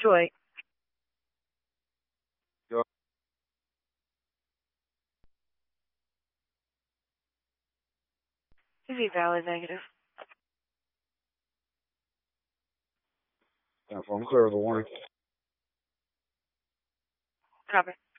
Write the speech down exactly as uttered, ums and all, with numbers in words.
Joy. Joy. Is he valid negative? Yeah, phone clear with a warning. Copy.